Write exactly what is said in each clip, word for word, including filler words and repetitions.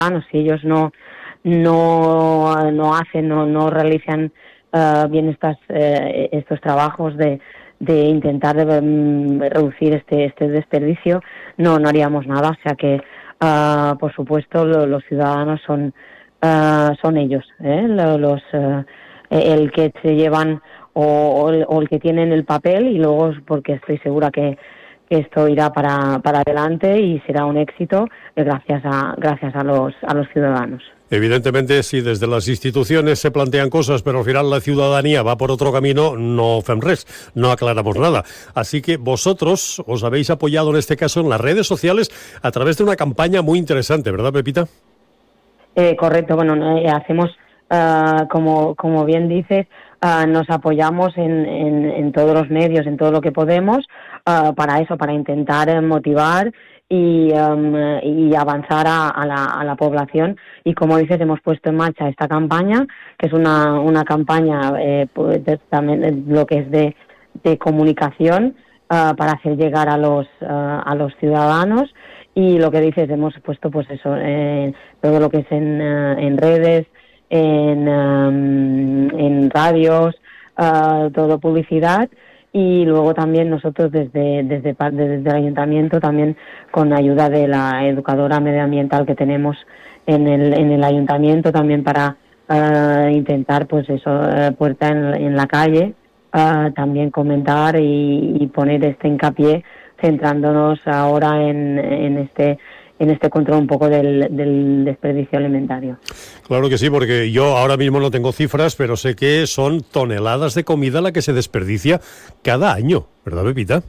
ciudadanos. Si ellos no no no hacen, no no realizan uh, bien estas eh, estos trabajos de de intentar um, reducir este este desperdicio, no no haríamos nada. O sea que uh, por supuesto lo, los ciudadanos son uh, son ellos, ¿eh? los uh, el que se llevan o, o, el, o el que tienen el papel, y luego porque estoy segura que esto irá para para adelante y será un éxito gracias a gracias a los a los ciudadanos. Evidentemente, si desde las instituciones se plantean cosas, pero al final la ciudadanía va por otro camino, no fem res, no aclaramos nada. Así que vosotros os habéis apoyado en este caso en las redes sociales a través de una campaña muy interesante, ¿verdad, Pepita? Eh, correcto, bueno, eh, hacemos, uh, como como bien dices, uh, nos apoyamos en, en, en todos los medios, en todo lo que podemos, uh, para eso, para intentar eh, motivar y, um, y avanzar a, a, la, a la población. Y como dices, hemos puesto en marcha esta campaña, que es una, una campaña eh, pues, de, también lo que es de, de comunicación, uh, para hacer llegar a los, uh, a los ciudadanos. Y lo que dices, hemos puesto pues eso, eh, todo lo que es en, uh, en redes, en, um, en radios, uh, todo publicidad. Y luego también nosotros desde, desde, desde el ayuntamiento, también con ayuda de la educadora medioambiental que tenemos en el, en el ayuntamiento, también para uh, intentar pues eso, uh, puerta en, en la calle, uh, también comentar y, y poner este hincapié, centrándonos ahora en, en este en este control un poco del, del desperdicio alimentario. Claro que sí, porque yo ahora mismo no tengo cifras, pero sé que son toneladas de comida la que se desperdicia cada año, ¿verdad, Pepita?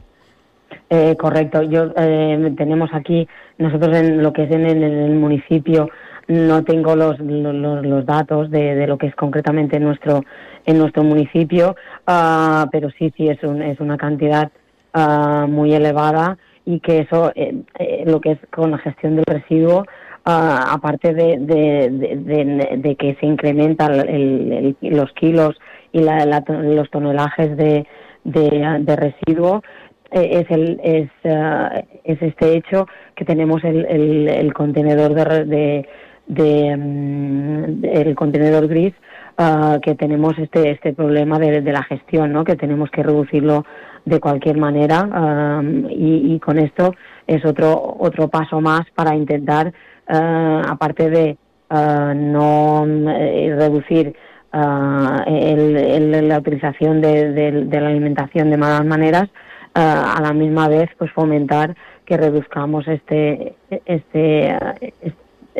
Eh, correcto. Yo eh, tenemos aquí, nosotros en lo que es en el, en el municipio, no tengo los los, los datos de, de lo que es concretamente en nuestro en nuestro municipio, uh, pero sí, sí es un, es una cantidad uh, muy elevada. Y que eso, eh, eh, lo que es con la gestión del residuo, uh, aparte de, de, de, de, de que se incrementan el, el, los kilos y la, la, los tonelajes de, de, de residuo, eh, es, el, es, uh, es este hecho que tenemos el, el, el contenedor de, de, de, um, de el contenedor gris, uh, que tenemos este este problema de, de la gestión, ¿no? Que tenemos que reducirlo de cualquier manera, um, y, y con esto es otro otro paso más para intentar, uh, aparte de uh, no eh, reducir uh, el, el, la utilización de, de, de la alimentación de malas maneras, uh, a la misma vez pues fomentar que reduzcamos este este, este,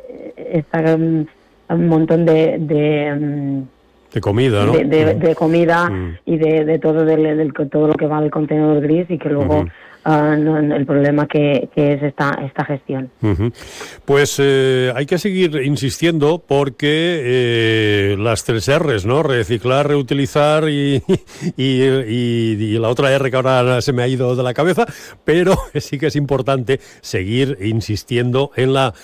este um, un montón de, de um, de comida, ¿no? De, de, de comida mm. y de, de todo del, del, todo lo que va al contenedor gris, y que luego uh-huh. uh, no, el problema que, que es esta esta gestión. Uh-huh. Pues eh, hay que seguir insistiendo porque eh, las tres R's, ¿no? Reciclar, reutilizar y, y, y, y la otra R que ahora se me ha ido de la cabeza, pero sí que es importante seguir insistiendo en la...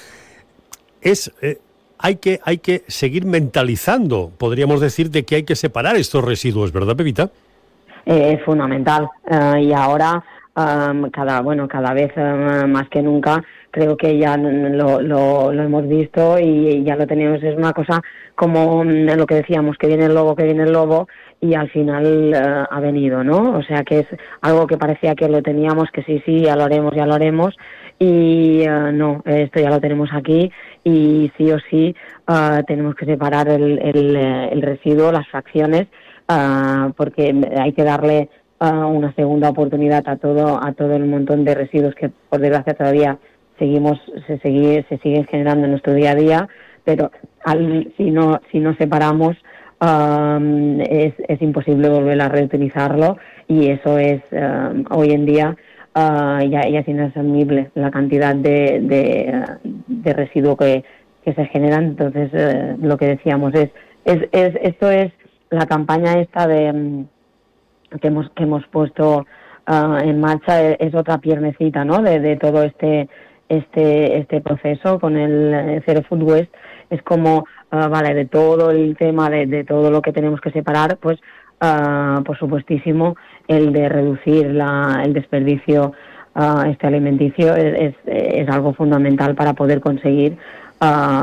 Es... Eh, Hay que, hay que seguir mentalizando, podríamos decir, de que hay que separar estos residuos, ¿verdad, Pepita? Eh, es fundamental. Uh, y ahora, um, cada bueno cada vez uh, más que nunca, creo que ya lo, lo, lo hemos visto y ya lo tenemos. Es una cosa como lo que decíamos, que viene el lobo, que viene el lobo, y al final uh, ha venido, ¿no? O sea, que es algo que parecía que lo teníamos, que sí, sí, ya lo haremos, ya lo haremos, y uh, no, esto ya lo tenemos aquí, y sí o sí uh, tenemos que separar el, el, el residuo, las fracciones, uh, porque hay que darle uh, una segunda oportunidad a todo a todo el montón de residuos que por desgracia todavía seguimos se sigue, se siguen generando en nuestro día a día, pero al, si no si no separamos, um, es, es imposible volver a reutilizarlo, y eso es um, hoy en día Uh, ya, ya es inasumible la cantidad de, de, de residuo que, que se generan. Entonces, uh, lo que decíamos es, es, es esto es la campaña esta de um, que hemos que hemos puesto uh, en marcha, es, es otra piernecita, ¿no? De, de todo este este este proceso con el Zero Food Waste. Es como uh, vale, de todo el tema de, de todo lo que tenemos que separar, pues Uh, por supuestísimo, el de reducir la, el desperdicio uh, este alimenticio es, es, es algo fundamental para poder conseguir uh,